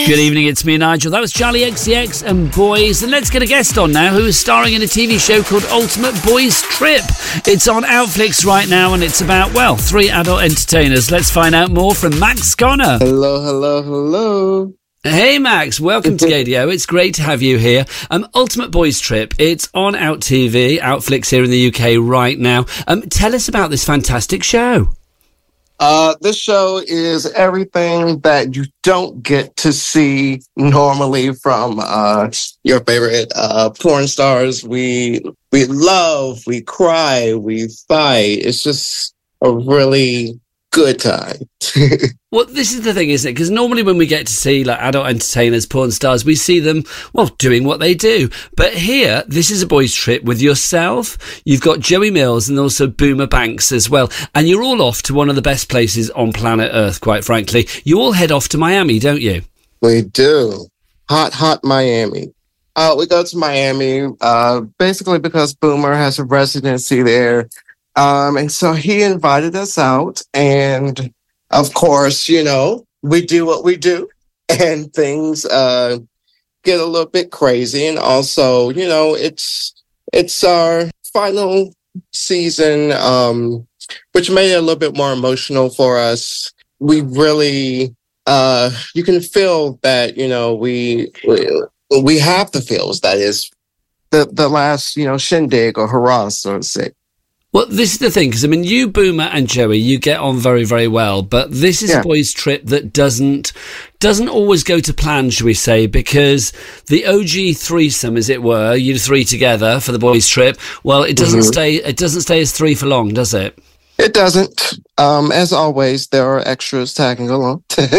Good evening, it's me, Nigel. That was Charlie XCX and Boys. And let's get a guest on now who is starring in a TV show called Ultimate Boys Trip. It's on Outflix right now and it's about, well, 3 adult entertainers. Let's find out more from Max Connor. Hello. Hey Max, welcome to Gadio. It's great to have you here. Ultimate Boys Trip, it's on Out TV, Outflix here in the UK right now. Tell us about this fantastic show. This show is everything that you don't get to see normally from your favorite porn stars. We love, we cry, we fight. It's just a really good time. Well, this is the thing, isn't it? Because normally when we get to see like adult entertainers, porn stars, we see them, well, doing what they do. But here, this is a boys' trip with yourself. You've got Joey Mills and also Boomer Banks as well. And you're all off to one of the best places on planet Earth, quite frankly. You all head off to Miami, don't you? We do. Hot Miami. We go to Miami basically because Boomer has a residency there. And so he invited us out, and of course, you know, we do what we do, and things get a little bit crazy. And also, you know, it's our final season, which made it a little bit more emotional for us. We really, you can feel that, you know, we have the feels. That is the last, you know, shindig or hurrah, so to say. Well, this is the thing, because, I mean, you, Boomer and Joey, you get on very, very well, but this is a boys' trip that doesn't always go to plan, shall we say, because the OG threesome, as it were, you three together for the boys' trip, well, it doesn't stay as three for long, does it? It doesn't. As always, there are extras tagging along. And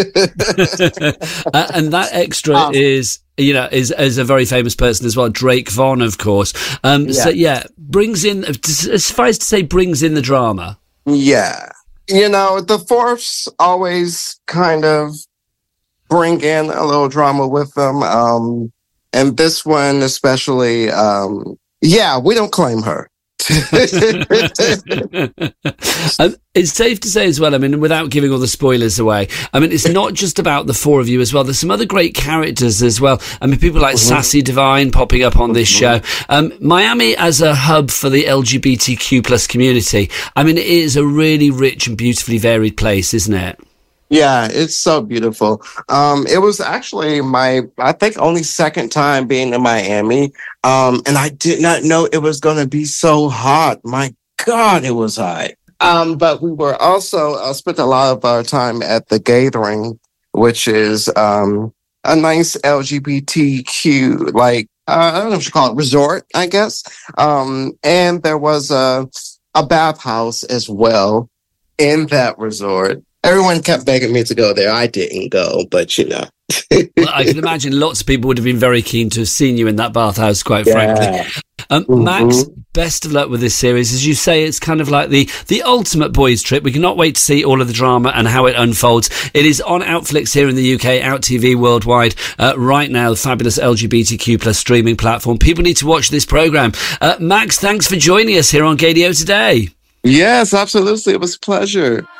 that extra is a very famous person as well, Drake Vaughn, of course. So, brings in, suffice to say, brings in the drama. Yeah. You know, the fourths always kind of bring in a little drama with them. And this one especially, we don't claim her. It's safe to say as well, I mean, without giving all the spoilers away, I mean, it's not just about the four of you as well. There's some other great characters as well. I mean, people like Sassy Divine popping up on this show. Miami as a hub for the LGBTQ plus community. I mean, it is a really rich and beautifully varied place, isn't it? Yeah, it's so beautiful. It was actually I think only second time being in Miami. And I did not know it was going to be so hot. My God, it was hot. But we were also, spent a lot of our time at the Gathering, which is, a nice LGBTQ, like, I don't know what you call it, resort, I guess. And there was a bathhouse as well in that resort. Everyone kept begging me to go there. I didn't go, but you know. Well, I can imagine lots of people would have been very keen to have seen you in that bathhouse, quite frankly. Max, best of luck with this series. As you say, it's kind of like the ultimate boys' trip. We cannot wait to see all of the drama and how it unfolds. It is on Outflix here in the UK, Out TV worldwide, right now, the fabulous LGBTQ plus streaming platform. People need to watch this programme. Max, thanks for joining us here on Gadio today. Yes, absolutely. It was a pleasure.